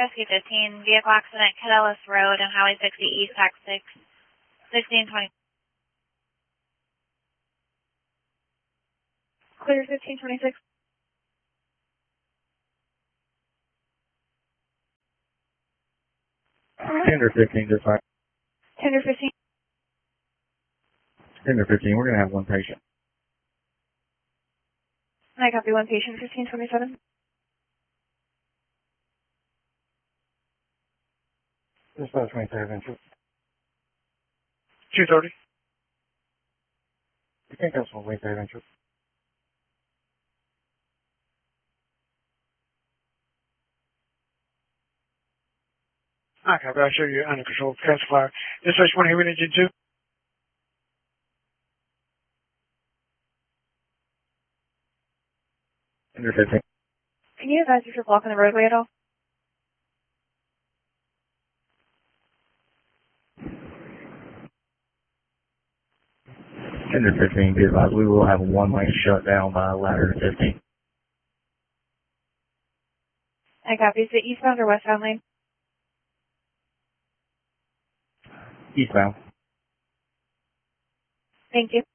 Rescue 15, vehicle accident, Cadellas Road and Highway 60 East, Tax 6, 1620. Clear 1526. Tender 15, just fine. Tender 15. Tender 15, we're going to have one patient. I copy one patient, 1527. Just about 25 inches. 230. You think that's 25 inches? Okay, but I'll show you under control classifier. Dispatch 1 here, engine 2. Tender 15. Can you advise if you're blocking the roadway at all? Tender 15, be advised, we will have a one-lane shutdown by ladder 15. I copy. Is it eastbound or westbound lane? Eastbound. Thank you.